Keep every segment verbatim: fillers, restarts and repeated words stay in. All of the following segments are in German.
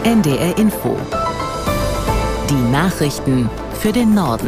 N D R Info. Die Nachrichten für den Norden.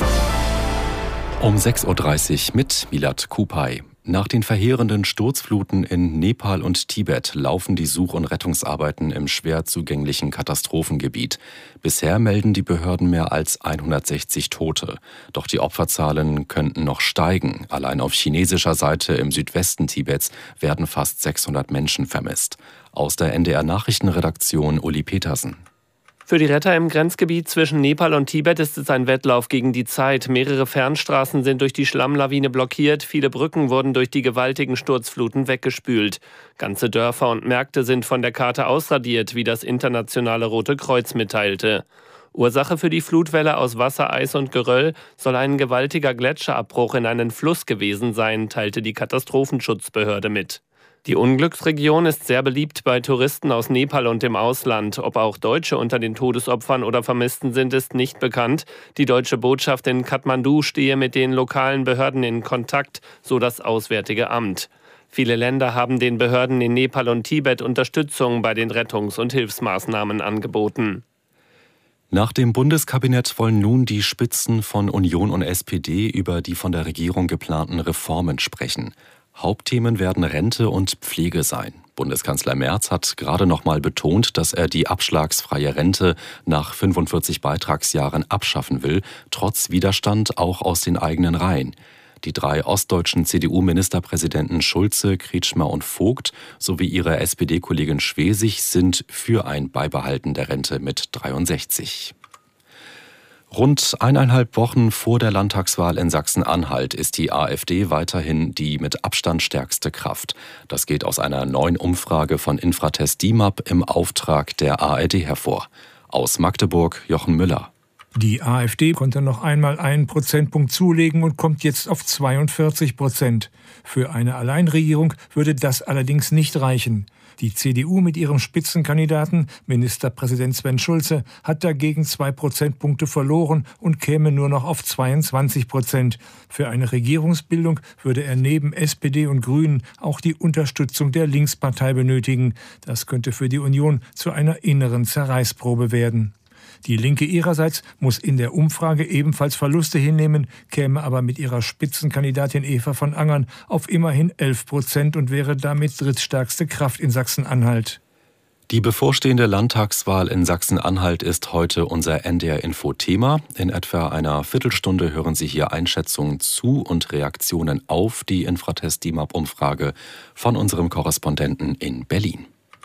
Um sechs Uhr dreißig mit Milad Kupay. Nach den verheerenden Sturzfluten in Nepal und Tibet laufen die Such- und Rettungsarbeiten im schwer zugänglichen Katastrophengebiet. Bisher melden die Behörden mehr als hundertsechzig Tote. Doch die Opferzahlen könnten noch steigen. Allein auf chinesischer Seite im Südwesten Tibets werden fast sechshundert Menschen vermisst. Aus der N D R-Nachrichtenredaktion Uli Petersen. Für die Retter im Grenzgebiet zwischen Nepal und Tibet ist es ein Wettlauf gegen die Zeit. Mehrere Fernstraßen sind durch die Schlammlawine blockiert. Viele Brücken wurden durch die gewaltigen Sturzfluten weggespült. Ganze Dörfer und Märkte sind von der Karte ausradiert, wie das internationale Rote Kreuz mitteilte. Ursache für die Flutwelle aus Wasser, Eis und Geröll soll ein gewaltiger Gletscherabbruch in einen Fluss gewesen sein, teilte die Katastrophenschutzbehörde mit. Die Unglücksregion ist sehr beliebt bei Touristen aus Nepal und dem Ausland. Ob auch Deutsche unter den Todesopfern oder Vermissten sind, ist nicht bekannt. Die deutsche Botschaft in Kathmandu stehe mit den lokalen Behörden in Kontakt, so das Auswärtige Amt. Viele Länder haben den Behörden in Nepal und Tibet Unterstützung bei den Rettungs- und Hilfsmaßnahmen angeboten. Nach dem Bundeskabinett wollen nun die Spitzen von Union und S P D über die von der Regierung geplanten Reformen sprechen. Hauptthemen werden Rente und Pflege sein. Bundeskanzler Merz hat gerade noch mal betont, dass er die abschlagsfreie Rente nach fünfundvierzig Beitragsjahren abschaffen will, trotz Widerstand auch aus den eigenen Reihen. Die drei ostdeutschen C D U-Ministerpräsidenten Schulze, Kretschmer und Vogt sowie ihre S P D-Kollegin Schwesig sind für ein Beibehalten der Rente mit dreiundsechzig. Rund eineinhalb Wochen vor der Landtagswahl in Sachsen-Anhalt ist die AfD weiterhin die mit Abstand stärkste Kraft. Das geht aus einer neuen Umfrage von Infratest D I M A P im Auftrag der A R D hervor. Aus Magdeburg Jochen Müller. Die AfD konnte noch einmal einen Prozentpunkt zulegen und kommt jetzt auf zweiundvierzig Prozent. Für eine Alleinregierung würde das allerdings nicht reichen. Die C D U mit ihrem Spitzenkandidaten, Ministerpräsident Sven Schulze, hat dagegen zwei Prozentpunkte verloren und käme nur noch auf zweiundzwanzig Prozent. Für eine Regierungsbildung würde er neben S P D und Grünen auch die Unterstützung der Linkspartei benötigen. Das könnte für die Union zu einer inneren Zerreißprobe werden. Die Linke ihrerseits muss in der Umfrage ebenfalls Verluste hinnehmen, käme aber mit ihrer Spitzenkandidatin Eva von Angern auf immerhin elf Prozent und wäre damit drittstärkste Kraft in Sachsen-Anhalt. Die bevorstehende Landtagswahl in Sachsen-Anhalt ist heute unser N D R-Info-Thema. In etwa einer Viertelstunde hören Sie hier Einschätzungen zu und Reaktionen auf die Infratest D I M A P-Umfrage von unserem Korrespondenten in Berlin.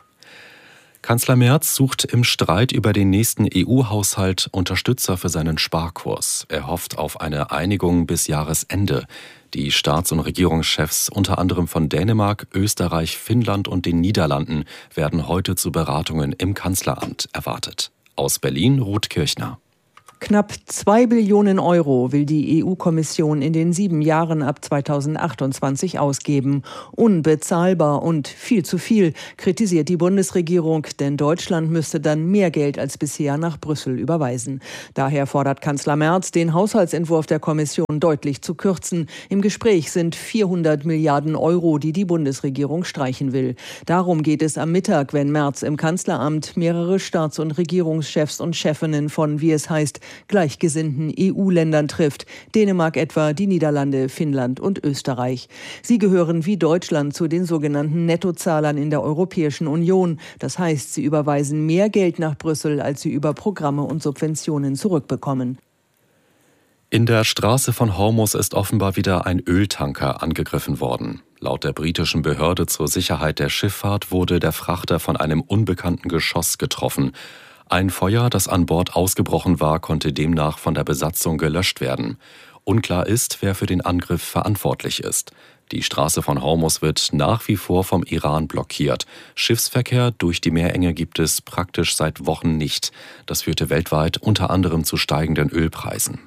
Kanzler Merz sucht im Streit über den nächsten E U-Haushalt Unterstützer für seinen Sparkurs. Er hofft auf eine Einigung bis Jahresende. Die Staats- und Regierungschefs unter anderem von Dänemark, Österreich, Finnland und den Niederlanden werden heute zu Beratungen im Kanzleramt erwartet. Aus Berlin Ruth Kirchner. Knapp zwei Billionen Euro will die E U-Kommission in den sieben Jahren ab zweitausendachtundzwanzig ausgeben. Unbezahlbar und viel zu viel, kritisiert die Bundesregierung, denn Deutschland müsste dann mehr Geld als bisher nach Brüssel überweisen. Daher fordert Kanzler Merz, den Haushaltsentwurf der Kommission deutlich zu kürzen. Im Gespräch sind vierhundert Milliarden Euro, die die Bundesregierung streichen will. Darum geht es am Mittag, wenn Merz im Kanzleramt mehrere Staats- und Regierungschefs und Chefinnen von, wie es heißt, gleichgesinnten E U-Ländern trifft. Dänemark etwa, die Niederlande, Finnland und Österreich. Sie gehören wie Deutschland zu den sogenannten Nettozahlern in der Europäischen Union. Das heißt, sie überweisen mehr Geld nach Brüssel, als sie über Programme und Subventionen zurückbekommen. In der Straße von Hormuz ist offenbar wieder ein Öltanker angegriffen worden. Laut der britischen Behörde zur Sicherheit der Schifffahrt wurde der Frachter von einem unbekannten Geschoss getroffen. Ein Feuer, das an Bord ausgebrochen war, konnte demnach von der Besatzung gelöscht werden. Unklar ist, wer für den Angriff verantwortlich ist. Die Straße von Hormuz wird nach wie vor vom Iran blockiert. Schiffsverkehr durch die Meerenge gibt es praktisch seit Wochen nicht. Das führte weltweit unter anderem zu steigenden Ölpreisen.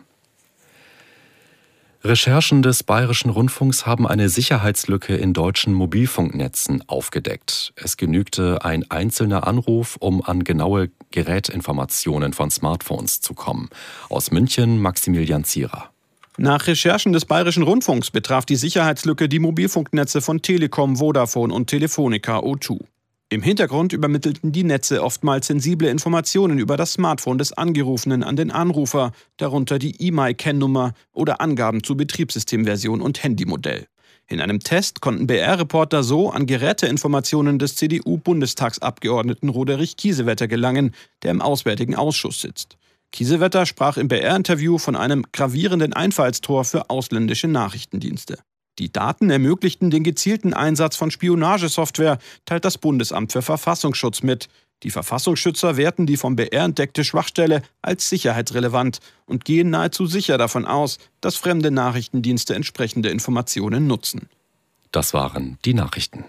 Recherchen des Bayerischen Rundfunks haben eine Sicherheitslücke in deutschen Mobilfunknetzen aufgedeckt. Es genügte ein einzelner Anruf, um an genaue Gerätinformationen von Smartphones zu kommen. Aus München Maximilian Zierer. Nach Recherchen des Bayerischen Rundfunks betraf die Sicherheitslücke die Mobilfunknetze von Telekom, Vodafone und Telefonica O zwei. Im Hintergrund übermittelten die Netze oftmals sensible Informationen über das Smartphone des Angerufenen an den Anrufer, darunter die E M I Kennnummer oder Angaben zu Betriebssystemversion und Handymodell. In einem Test konnten B R-Reporter so an Geräteinformationen des C D U-Bundestagsabgeordneten Roderich Kiesewetter gelangen, der im Auswärtigen Ausschuss sitzt. Kiesewetter sprach im B R-Interview von einem gravierenden Einfallstor für ausländische Nachrichtendienste. Die Daten ermöglichten den gezielten Einsatz von Spionagesoftware, teilt das Bundesamt für Verfassungsschutz mit. Die Verfassungsschützer werten die vom B R entdeckte Schwachstelle als sicherheitsrelevant und gehen nahezu sicher davon aus, dass fremde Nachrichtendienste entsprechende Informationen nutzen. Das waren die Nachrichten.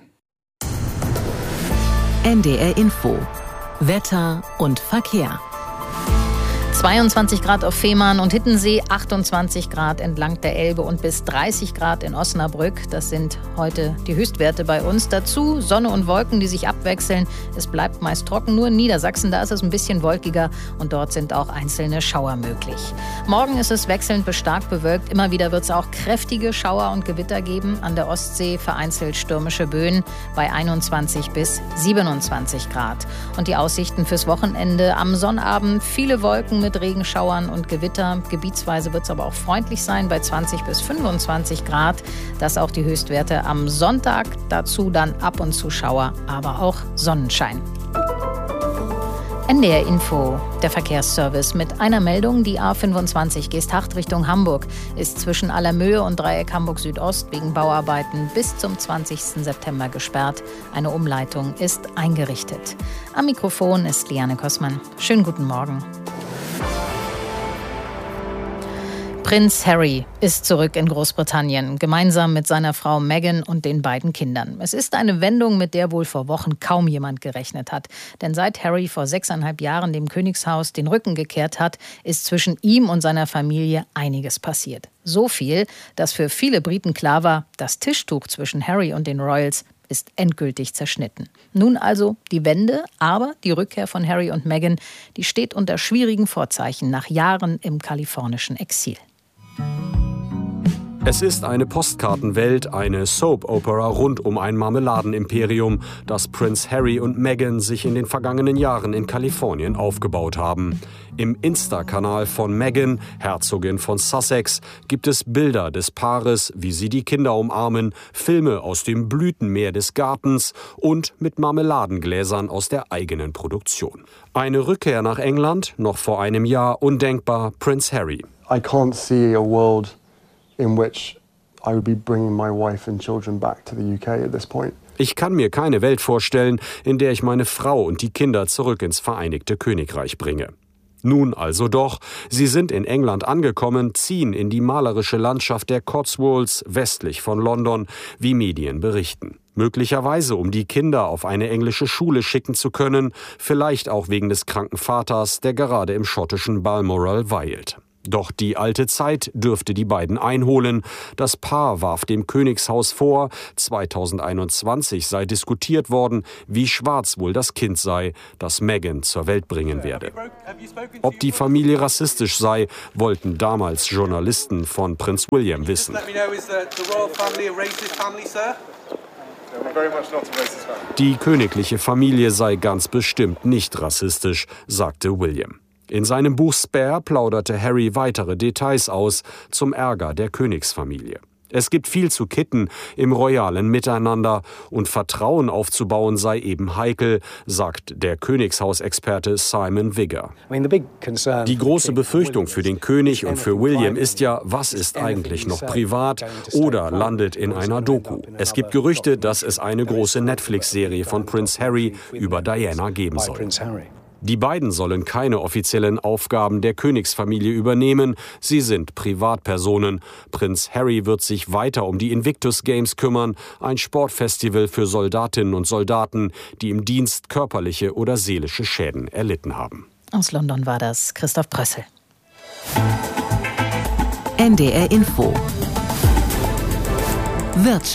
N D R Info. Wetter und Verkehr. zweiundzwanzig Grad auf Fehmarn und Hittensee, achtundzwanzig Grad entlang der Elbe und bis dreißig Grad in Osnabrück. Das sind heute die Höchstwerte bei uns. Dazu Sonne und Wolken, die sich abwechseln. Es bleibt meist trocken, nur in Niedersachsen, da ist es ein bisschen wolkiger und dort sind auch einzelne Schauer möglich. Morgen ist es wechselnd bis stark bewölkt. Immer wieder wird es auch kräftige Schauer und Gewitter geben. An der Ostsee vereinzelt stürmische Böen bei einundzwanzig bis siebenundzwanzig Grad. Und die Aussichten fürs Wochenende: am Sonnabend viele Wolken mit Regenschauern und Gewitter. Gebietsweise wird es aber auch freundlich sein bei zwanzig bis fünfundzwanzig Grad. Das auch die Höchstwerte am Sonntag. Dazu dann ab und zu Schauer, aber auch Sonnenschein. N D R Info, der Verkehrsservice mit einer Meldung. Die A fünfundzwanzig Geesthacht Richtung Hamburg ist zwischen Allermöhe und Dreieck Hamburg Südost wegen Bauarbeiten bis zum zwanzigsten September gesperrt. Eine Umleitung ist eingerichtet. Am Mikrofon ist Liane Kossmann. Schönen guten Morgen. Prinz Harry ist zurück in Großbritannien, gemeinsam mit seiner Frau Meghan und den beiden Kindern. Es ist eine Wendung, mit der wohl vor Wochen kaum jemand gerechnet hat. Denn seit Harry vor sechseinhalb Jahren dem Königshaus den Rücken gekehrt hat, ist zwischen ihm und seiner Familie einiges passiert. So viel, dass für viele Briten klar war, das Tischtuch zwischen Harry und den Royals ist endgültig zerschnitten. Nun also die Wende, aber die Rückkehr von Harry und Meghan, die steht unter schwierigen Vorzeichen nach Jahren im kalifornischen Exil. Es ist eine Postkartenwelt, eine Soap-Opera rund um ein Marmeladenimperium, das Prinz Harry und Meghan sich in den vergangenen Jahren in Kalifornien aufgebaut haben. Im Insta-Kanal von Meghan, Herzogin von Sussex, gibt es Bilder des Paares, wie sie die Kinder umarmen, Filme aus dem Blütenmeer des Gartens und mit Marmeladengläsern aus der eigenen Produktion. Eine Rückkehr nach England, noch vor einem Jahr undenkbar, Prinz Harry. I can't see a world in which I would be bringing my wife and children back to the U K at this point. Ich kann mir keine Welt vorstellen, in der ich meine Frau und die Kinder zurück ins Vereinigte Königreich bringe. Nun also doch, sie sind in England angekommen, ziehen in die malerische Landschaft der Cotswolds westlich von London, wie Medien berichten. Möglicherweise, um die Kinder auf eine englische Schule schicken zu können, vielleicht auch wegen des kranken Vaters, der gerade im schottischen Balmoral weilt. Doch die alte Zeit dürfte die beiden einholen. Das Paar warf dem Königshaus vor, zweitausendeinundzwanzig sei diskutiert worden, wie schwarz wohl das Kind sei, das Meghan zur Welt bringen werde. Ob die Familie rassistisch sei, wollten damals Journalisten von Prinz William wissen. Die königliche Familie sei ganz bestimmt nicht rassistisch, sagte William. In seinem Buch Spare plauderte Harry weitere Details aus, zum Ärger der Königsfamilie. Es gibt viel zu kitten im royalen Miteinander und Vertrauen aufzubauen sei eben heikel, sagt der Königshausexperte Simon Vigor. Die große Befürchtung für den König und für William ist ja, was ist eigentlich noch privat oder landet in einer Doku. Es gibt Gerüchte, dass es eine große Netflix-Serie von Prinz Harry über Diana geben soll. Die beiden sollen keine offiziellen Aufgaben der Königsfamilie übernehmen. Sie sind Privatpersonen. Prinz Harry wird sich weiter um die Invictus Games kümmern, ein Sportfestival für Soldatinnen und Soldaten, die im Dienst körperliche oder seelische Schäden erlitten haben. Aus London war das Christoph Brössel. N D R Info. Wirtschaft.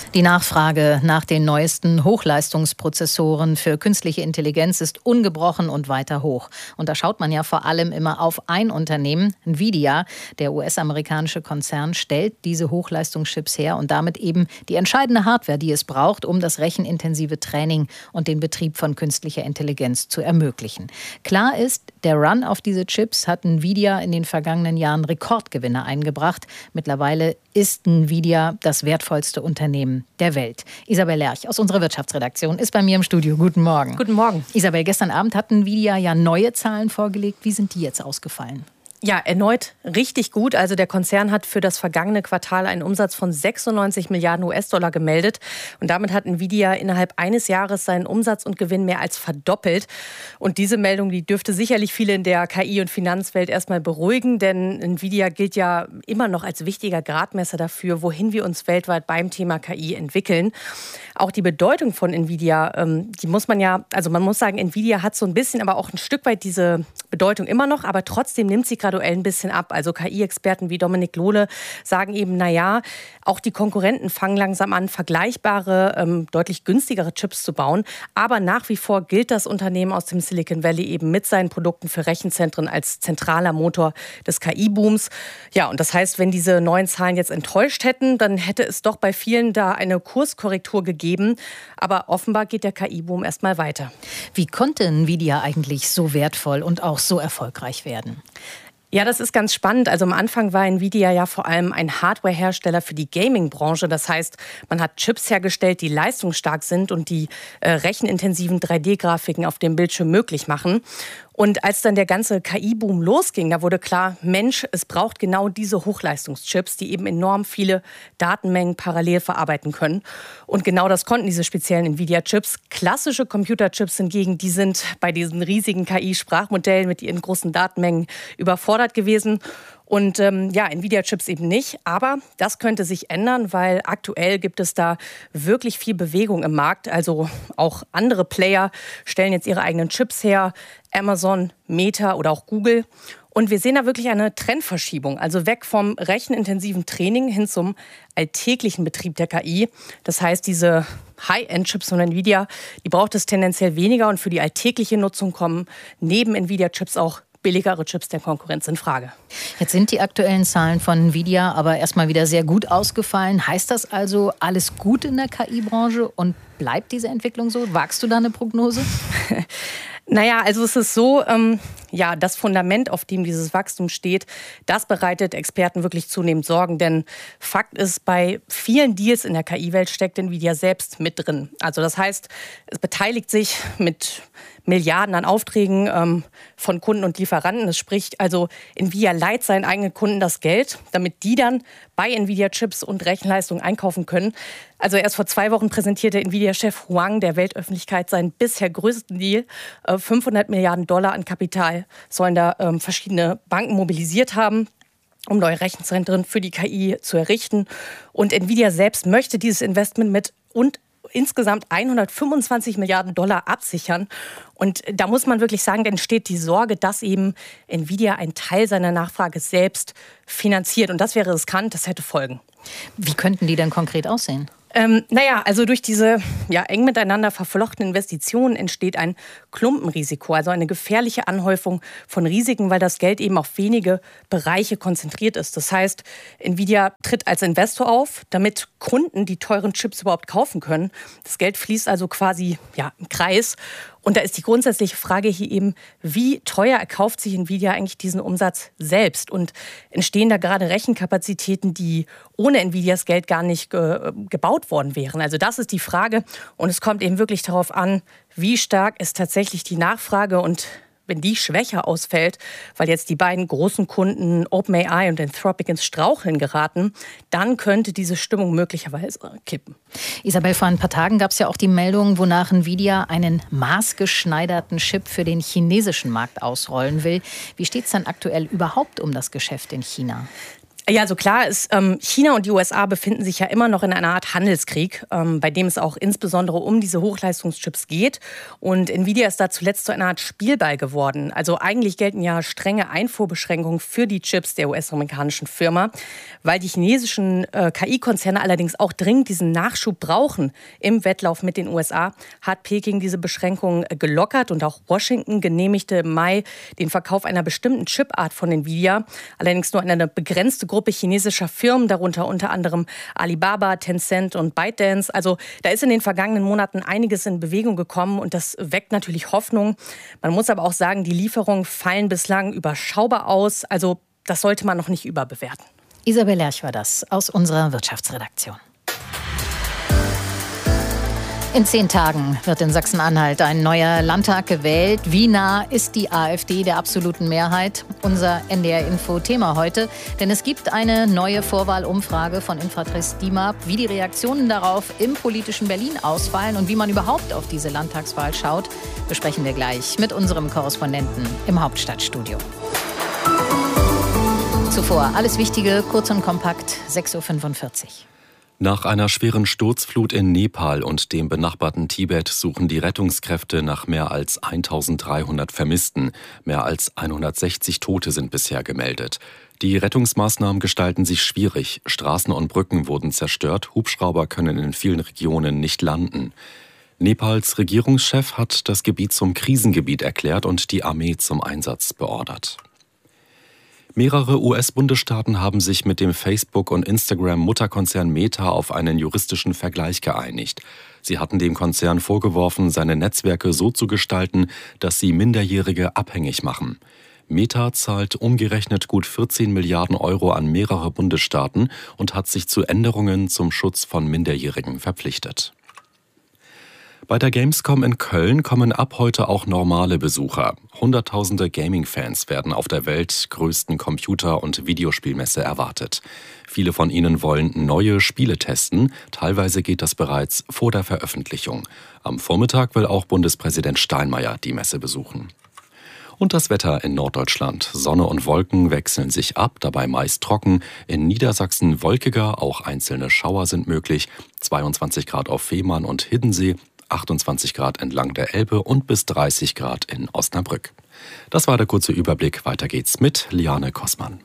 Die Nachfrage nach den neuesten Hochleistungsprozessoren für künstliche Intelligenz ist ungebrochen und weiter hoch. Und da schaut man ja vor allem immer auf ein Unternehmen, Nvidia. Der U S-amerikanische Konzern stellt diese Hochleistungschips her und damit eben die entscheidende Hardware, die es braucht, um das rechenintensive Training und den Betrieb von künstlicher Intelligenz zu ermöglichen. Klar ist, der Run auf diese Chips hat Nvidia in den vergangenen Jahren Rekordgewinne eingebracht. Mittlerweile ist Nvidia das wertvollste Unternehmen der Welt. Isabel Lerch aus unserer Wirtschaftsredaktion ist bei mir im Studio. Guten Morgen. Guten Morgen. Isabel, gestern Abend hat Nvidia ja neue Zahlen vorgelegt. Wie sind die jetzt ausgefallen? Ja, erneut richtig gut. Also der Konzern hat für das vergangene Quartal einen Umsatz von sechsundneunzig Milliarden U S-Dollar gemeldet. Und damit hat Nvidia innerhalb eines Jahres seinen Umsatz und Gewinn mehr als verdoppelt. Und diese Meldung, die dürfte sicherlich viele in der K I- und Finanzwelt erstmal beruhigen. Denn Nvidia gilt ja immer noch als wichtiger Gradmesser dafür, wohin wir uns weltweit beim Thema K I entwickeln. Auch die Bedeutung von Nvidia, die muss man ja, also man muss sagen, Nvidia hat so ein bisschen, aber auch ein Stück weit diese Bedeutung immer noch, aber trotzdem nimmt sie graduell ein bisschen ab. Also K I-Experten wie Dominik Lohle sagen eben, naja, auch die Konkurrenten fangen langsam an, vergleichbare, ähm, deutlich günstigere Chips zu bauen. Aber nach wie vor gilt das Unternehmen aus dem Silicon Valley eben mit seinen Produkten für Rechenzentren als zentraler Motor des K I-Booms. Ja, und das heißt, wenn diese neuen Zahlen jetzt enttäuscht hätten, dann hätte es doch bei vielen da eine Kurskorrektur gegeben. Aber offenbar geht der K I-Boom erstmal weiter. Wie konnte Nvidia eigentlich so wertvoll und auch so erfolgreich werden? Ja, das ist ganz spannend. Also am Anfang war Nvidia ja vor allem ein Hardware-Hersteller für die Gaming-Branche. Das heißt, man hat Chips hergestellt, die leistungsstark sind und die äh, rechenintensiven drei D-Grafiken auf dem Bildschirm möglich machen. Und als dann der ganze K I-Boom losging, da wurde klar, Mensch, es braucht genau diese Hochleistungschips, die eben enorm viele Datenmengen parallel verarbeiten können. Und genau das konnten diese speziellen Nvidia-Chips. Klassische Computerchips hingegen, die sind bei diesen riesigen K I-Sprachmodellen mit ihren großen Datenmengen überfordert gewesen. Und ähm, ja, Nvidia-Chips eben nicht. Aber das könnte sich ändern, weil aktuell gibt es da wirklich viel Bewegung im Markt. Also auch andere Player stellen jetzt ihre eigenen Chips her. Amazon, Meta oder auch Google. Und wir sehen da wirklich eine Trendverschiebung. Also weg vom rechenintensiven Training hin zum alltäglichen Betrieb der K I. Das heißt, diese High-End-Chips von Nvidia, die braucht es tendenziell weniger. Und für die alltägliche Nutzung kommen neben Nvidia-Chips auch billigere Chips der Konkurrenz in Frage. Jetzt sind die aktuellen Zahlen von Nvidia aber erstmal wieder sehr gut ausgefallen. Heißt das also, alles gut in der K I-Branche und bleibt diese Entwicklung so? Wagst du da eine Prognose? Naja, also es ist so, ähm, ja, das Fundament, auf dem dieses Wachstum steht, das bereitet Experten wirklich zunehmend Sorgen. Denn Fakt ist, bei vielen Deals in der K I-Welt steckt Nvidia selbst mit drin. Also das heißt, es beteiligt sich mit Milliarden an Aufträgen ähm, von Kunden und Lieferanten. Es spricht also, Nvidia leiht seinen eigenen Kunden das Geld, damit die dann bei Nvidia Chips und Rechenleistung einkaufen können. Also erst vor zwei Wochen präsentierte Nvidia-Chef Huang der Weltöffentlichkeit seinen bisher größten Deal. Äh, fünfhundert Milliarden Dollar an Kapital sollen da ähm, verschiedene Banken mobilisiert haben, um neue Rechenzentren für die K I zu errichten. Und Nvidia selbst möchte dieses Investment mit und insgesamt hundertfünfundzwanzig Milliarden Dollar absichern. Und da muss man wirklich sagen, da entsteht die Sorge, dass eben Nvidia einen Teil seiner Nachfrage selbst finanziert. Und das wäre riskant, das hätte Folgen. Wie könnten die denn konkret aussehen? Ähm, naja, also durch diese ja, eng miteinander verflochtenen Investitionen entsteht ein Klumpenrisiko, also eine gefährliche Anhäufung von Risiken, weil das Geld eben auf wenige Bereiche konzentriert ist. Das heißt, Nvidia tritt als Investor auf, damit Kunden die teuren Chips überhaupt kaufen können. Das Geld fließt also quasi ja, im Kreis. Und da ist die grundsätzliche Frage hier eben, wie teuer erkauft sich Nvidia eigentlich diesen Umsatz selbst? Und entstehen da gerade Rechenkapazitäten, die ohne Nvidias Geld gar nicht ge- gebaut worden wären? Also das ist die Frage. Und es kommt eben wirklich darauf an, wie stark ist tatsächlich die Nachfrage. Und wenn die schwächer ausfällt, weil jetzt die beiden großen Kunden OpenAI und Anthropic ins Straucheln geraten, dann könnte diese Stimmung möglicherweise kippen. Isabel, vor ein paar Tagen gab es ja auch die Meldung, wonach Nvidia einen maßgeschneiderten Chip für den chinesischen Markt ausrollen will. Wie steht es dann aktuell überhaupt um das Geschäft in China? Ja, also klar ist, ähm, China und die U S A befinden sich ja immer noch in einer Art Handelskrieg, ähm, bei dem es auch insbesondere um diese Hochleistungschips geht. Und Nvidia ist da zuletzt zu einer Art Spielball geworden. Also eigentlich gelten ja strenge Einfuhrbeschränkungen für die Chips der U S-amerikanischen Firma. Weil die chinesischen äh, K I-Konzerne allerdings auch dringend diesen Nachschub brauchen im Wettlauf mit den U S A, hat Peking diese Beschränkungen gelockert. Und auch Washington genehmigte im Mai den Verkauf einer bestimmten Chipart von Nvidia. Allerdings nur an eine begrenzte Gruppe Gruppe chinesischer Firmen, darunter unter anderem Alibaba, Tencent und ByteDance. Also da ist in den vergangenen Monaten einiges in Bewegung gekommen und das weckt natürlich Hoffnung. Man muss aber auch sagen, die Lieferungen fallen bislang überschaubar aus. Also das sollte man noch nicht überbewerten. Isabel Lerch war das aus unserer Wirtschaftsredaktion. In zehn Tagen wird in Sachsen-Anhalt ein neuer Landtag gewählt. Wie nah ist die AfD der absoluten Mehrheit? Unser N D R-Info-Thema heute. Denn es gibt eine neue Vorwahlumfrage von Infratest D I M A P. Wie die Reaktionen darauf im politischen Berlin ausfallen und wie man überhaupt auf diese Landtagswahl schaut, besprechen wir gleich mit unserem Korrespondenten im Hauptstadtstudio. Zuvor alles Wichtige, kurz und kompakt, sechs Uhr fünfundvierzig. Nach einer schweren Sturzflut in Nepal und dem benachbarten Tibet suchen die Rettungskräfte nach mehr als eintausenddreihundert Vermissten. Mehr als hundertsechzig Tote sind bisher gemeldet. Die Rettungsmaßnahmen gestalten sich schwierig. Straßen und Brücken wurden zerstört. Hubschrauber können in vielen Regionen nicht landen. Nepals Regierungschef hat das Gebiet zum Krisengebiet erklärt und die Armee zum Einsatz beordert. Mehrere U S-Bundesstaaten haben sich mit dem Facebook- und Instagram-Mutterkonzern Meta auf einen juristischen Vergleich geeinigt. Sie hatten dem Konzern vorgeworfen, seine Netzwerke so zu gestalten, dass sie Minderjährige abhängig machen. Meta zahlt umgerechnet gut vierzehn Milliarden Euro an mehrere Bundesstaaten und hat sich zu Änderungen zum Schutz von Minderjährigen verpflichtet. Bei der Gamescom in Köln kommen ab heute auch normale Besucher. Hunderttausende Gaming-Fans werden auf der weltgrößten Computer- und Videospielmesse erwartet. Viele von ihnen wollen neue Spiele testen. Teilweise geht das bereits vor der Veröffentlichung. Am Vormittag will auch Bundespräsident Steinmeier die Messe besuchen. Und das Wetter in Norddeutschland. Sonne und Wolken wechseln sich ab, dabei meist trocken. In Niedersachsen wolkiger, auch einzelne Schauer sind möglich. zweiundzwanzig Grad auf Fehmarn und Hiddensee. achtundzwanzig Grad entlang der Elbe und bis dreißig Grad in Osnabrück. Das war der kurze Überblick. Weiter geht's mit Liane Kossmann.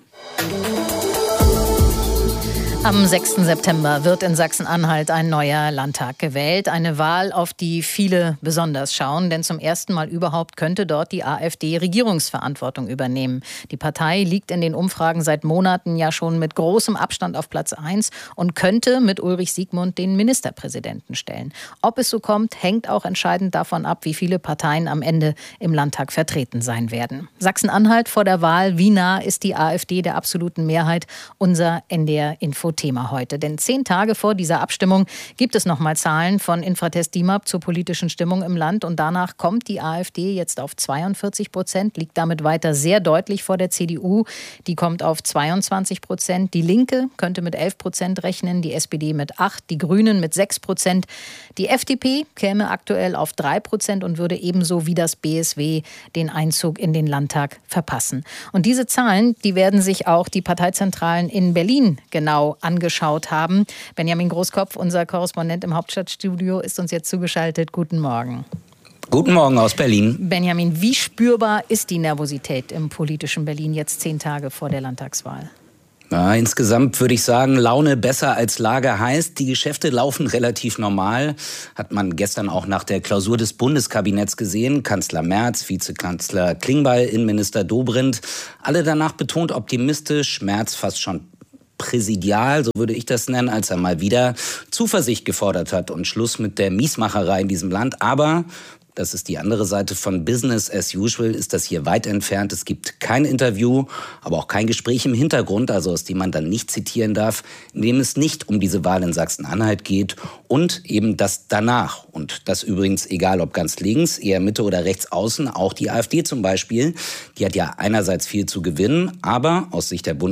Am sechsten September wird in Sachsen-Anhalt ein neuer Landtag gewählt. Eine Wahl, auf die viele besonders schauen, denn zum ersten Mal überhaupt könnte dort die AfD Regierungsverantwortung übernehmen. Die Partei liegt in den Umfragen seit Monaten ja schon mit großem Abstand auf Platz eins und könnte mit Ulrich Siegmund den Ministerpräsidenten stellen. Ob es so kommt, hängt auch entscheidend davon ab, wie viele Parteien am Ende im Landtag vertreten sein werden. Sachsen-Anhalt vor der Wahl, wie nah ist die AfD der absoluten Mehrheit? Unser N D R-Info Thema heute. Denn zehn Tage vor dieser Abstimmung gibt es nochmal Zahlen von Infratest D I M A P zur politischen Stimmung im Land. Und danach kommt die AfD jetzt auf zweiundvierzig Prozent, liegt damit weiter sehr deutlich vor der C D U. Die kommt auf zweiundzwanzig Prozent. Die Linke könnte mit elf Prozent rechnen, die S P D mit acht, die Grünen mit sechs Prozent. Die F D P käme aktuell auf drei Prozent und würde ebenso wie das B S W den Einzug in den Landtag verpassen. Und diese Zahlen, die werden sich auch die Parteizentralen in Berlin genau angeschaut haben. Benjamin Großkopf, unser Korrespondent im Hauptstadtstudio, ist uns jetzt zugeschaltet. Guten Morgen. Guten Morgen aus Berlin. Benjamin, wie spürbar ist die Nervosität im politischen Berlin jetzt zehn Tage vor der Landtagswahl? Ja, insgesamt würde ich sagen, Laune besser als Lage heißt, die Geschäfte laufen relativ normal. Hat man gestern auch nach der Klausur des Bundeskabinetts gesehen. Kanzler Merz, Vizekanzler Klingbeil, Innenminister Dobrindt. Alle danach betont optimistisch, Merz fast schon präsidial, so würde ich das nennen, als er mal wieder Zuversicht gefordert hat und Schluss mit der Miesmacherei in diesem Land. Aber das ist die andere Seite von Business as usual, ist das hier weit entfernt. Es gibt kein Interview, aber auch kein Gespräch im Hintergrund, also aus dem man dann nicht zitieren darf, in dem es nicht um diese Wahl in Sachsen-Anhalt geht und eben das danach. Und das übrigens egal ob ganz links, eher Mitte oder rechts außen, auch die AfD zum Beispiel. Die hat ja einerseits viel zu gewinnen, aber aus Sicht der Bundes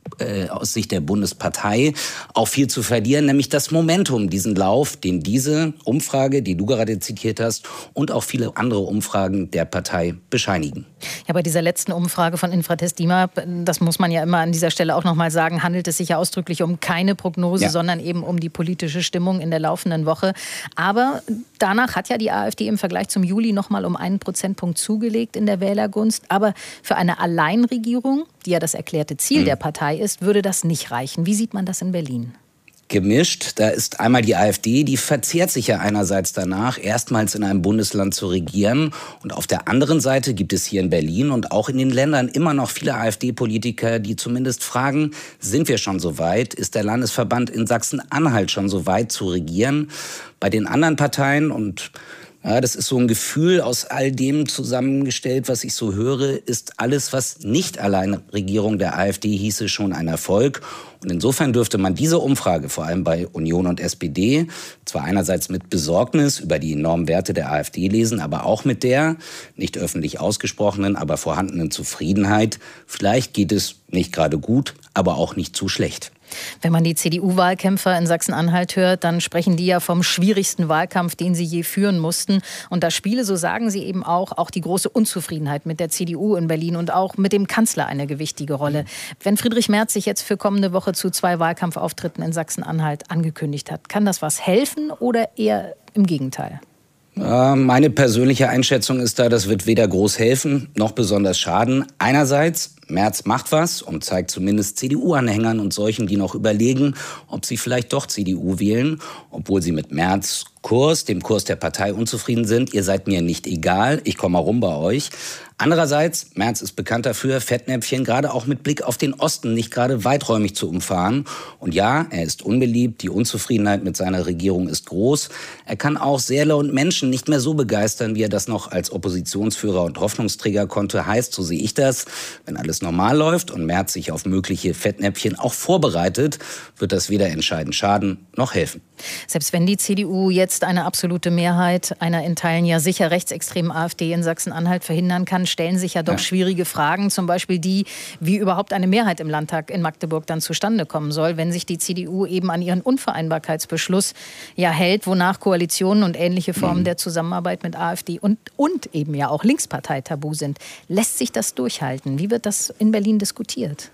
äh, aus Sicht der Bundespartei auch viel zu verlieren, nämlich das Momentum, diesen Lauf, den diese Umfrage, die du gerade zitiert hast, und auch viele andere Umfragen der Partei bescheinigen. Ja, bei dieser letzten Umfrage von Infratest DIMAP, das muss man ja immer an dieser Stelle auch noch mal sagen, handelt es sich ja ausdrücklich um keine Prognose, ja. sondern eben um die politische Stimmung in der laufenden Woche. Aber danach hat ja die AfD im Vergleich zum Juli noch mal um einen Prozentpunkt zugelegt in der Wählergunst. Aber für eine Alleinregierung, die ja das erklärte Ziel mhm. der Partei ist, würde das nicht reichen. Wie sieht man das in Berlin? Gemischt. Da ist einmal die AfD, die verzehrt sich ja einerseits danach, erstmals in einem Bundesland zu regieren. Und auf der anderen Seite gibt es hier in Berlin und auch in den Ländern immer noch viele AfD-Politiker, die zumindest fragen, sind wir schon so weit? Ist der Landesverband in Sachsen-Anhalt schon so weit zu regieren? Bei den anderen Parteien und ja, das ist so ein Gefühl aus all dem zusammengestellt, was ich so höre, ist alles, was nicht allein Regierung der AfD hieße, schon ein Erfolg. Und insofern dürfte man diese Umfrage, vor allem bei Union und S P D, zwar einerseits mit Besorgnis über die enormen Werte der AfD lesen, aber auch mit der nicht öffentlich ausgesprochenen, aber vorhandenen Zufriedenheit. Vielleicht geht es nicht gerade gut, aber auch nicht zu schlecht. Wenn man die C D U-Wahlkämpfer in Sachsen-Anhalt hört, dann sprechen die ja vom schwierigsten Wahlkampf, den sie je führen mussten. Und da spiele, so sagen sie eben auch, auch die große Unzufriedenheit mit der C D U in Berlin und auch mit dem Kanzler eine gewichtige Rolle. Wenn Friedrich Merz sich jetzt für kommende Woche zu zwei Wahlkampfauftritten in Sachsen-Anhalt angekündigt hat, kann das was helfen oder eher im Gegenteil? Meine persönliche Einschätzung ist da, das wird weder groß helfen noch besonders schaden. Einerseits, Merz macht was und zeigt zumindest C D U-Anhängern und solchen, die noch überlegen, ob sie vielleicht doch C D U wählen, obwohl sie mit Merz Kurs, dem Kurs der Partei unzufrieden sind. Ihr seid mir nicht egal, ich komme mal rum bei euch. Andererseits, Merz ist bekannt dafür, Fettnäpfchen gerade auch mit Blick auf den Osten nicht gerade weiträumig zu umfahren. Und ja, er ist unbeliebt, die Unzufriedenheit mit seiner Regierung ist groß. Er kann auch Säle und Menschen nicht mehr so begeistern, wie er das noch als Oppositionsführer und Hoffnungsträger konnte. Heißt, so sehe ich das, wenn alles normal läuft und Merz sich auf mögliche Fettnäpfchen auch vorbereitet, wird das weder entscheidend schaden noch helfen. Selbst wenn die C D U jetzt eine absolute Mehrheit einer in Teilen ja sicher rechtsextremen AfD in Sachsen-Anhalt verhindern kann, stellen sich ja doch ja. schwierige Fragen. Zum Beispiel die, wie überhaupt eine Mehrheit im Landtag in Magdeburg dann zustande kommen soll, wenn sich die C D U eben an ihren Unvereinbarkeitsbeschluss ja hält, wonach Koalitionen und ähnliche Formen mhm. der Zusammenarbeit mit AfD und, und eben ja auch Linkspartei tabu sind. Lässt sich das durchhalten? Wie wird das in Berlin diskutiert?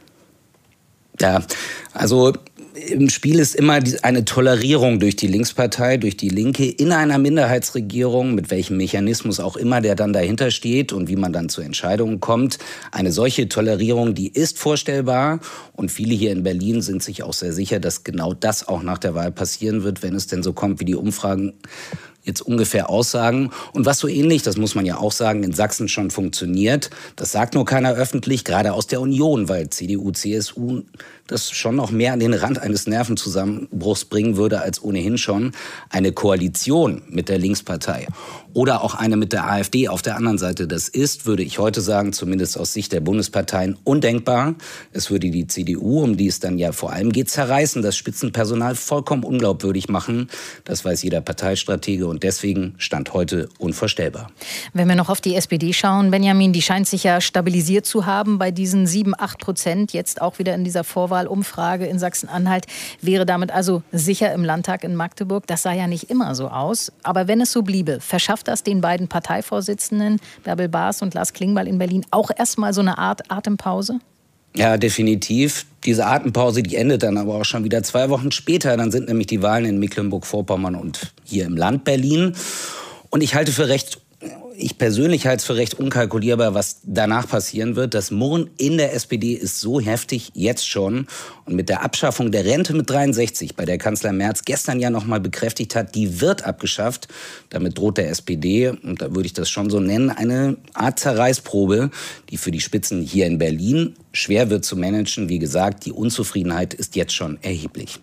Ja, also im Spiel ist immer eine Tolerierung durch die Linkspartei, durch die Linke in einer Minderheitsregierung, mit welchem Mechanismus auch immer der dann dahinter steht und wie man dann zu Entscheidungen kommt. Eine solche Tolerierung, die ist vorstellbar und viele hier in Berlin sind sich auch sehr sicher, dass genau das auch nach der Wahl passieren wird, wenn es denn so kommt, wie die Umfragen jetzt ungefähr aussagen. Und was so ähnlich, das muss man ja auch sagen, in Sachsen schon funktioniert, das sagt nur keiner öffentlich, gerade aus der Union, weil C D U, C S U das schon noch mehr an den Rand eines Nervenzusammenbruchs bringen würde als ohnehin schon. Eine Koalition mit der Linkspartei oder auch eine mit der AfD auf der anderen Seite, das ist, würde ich heute sagen, zumindest aus Sicht der Bundesparteien, undenkbar. Es würde die C D U, um die es dann ja vor allem geht, zerreißen, das Spitzenpersonal vollkommen unglaubwürdig machen. Das weiß jeder Parteistratege und deswegen Stand heute unvorstellbar. Wenn wir noch auf die S P D schauen, Benjamin, die scheint sich ja stabilisiert zu haben bei diesen sieben, acht Prozent, jetzt auch wieder in dieser Vorwahlumfrage in Sachsen-Anhalt, wäre damit also sicher im Landtag in Magdeburg. Das sah ja nicht immer so aus. Aber wenn es so bliebe, verschafft das den beiden Parteivorsitzenden, Bärbel Baas und Lars Klingbeil in Berlin, auch erstmal so eine Art Atempause? Ja, definitiv. Diese Atempause, die endet dann aber auch schon wieder zwei Wochen später. Dann sind nämlich die Wahlen in Mecklenburg-Vorpommern und hier im Land Berlin. Und ich halte für recht Ich persönlich halte es für recht unkalkulierbar, was danach passieren wird. Das Murren in der S P D ist so heftig, jetzt schon. Und mit der Abschaffung der Rente mit dreiundsechzig, bei der Kanzler Merz gestern ja noch mal bekräftigt hat, die wird abgeschafft. Damit droht der S P D, und da würde ich das schon so nennen, eine Art Zerreißprobe, die für die Spitzen hier in Berlin schwer wird zu managen. Wie gesagt, die Unzufriedenheit ist jetzt schon erheblich.